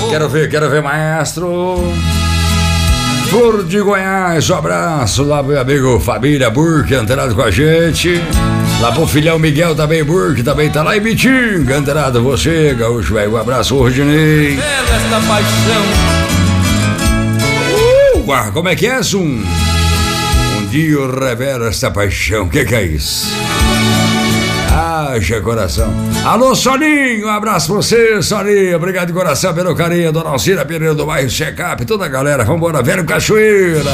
Quero ver, maestro. Flor de Goiás, um abraço lá pro meu amigo Família Burke, antenado com a gente. Lá pro filhão Miguel também, Burke, também tá lá em Bitinga, antenado você, gaúcho, velho. Um abraço, Rodinei. Esta paixão. Como é que é, Zum? Um dia eu revelo esta paixão, que é isso? Haja coração. Alô, Soninho, um abraço pra você, Soninho. Obrigado de coração pelo carinho, Dona Alcina Pereira do bairro Checkup, toda a galera. Vambora, velho Cachoeira.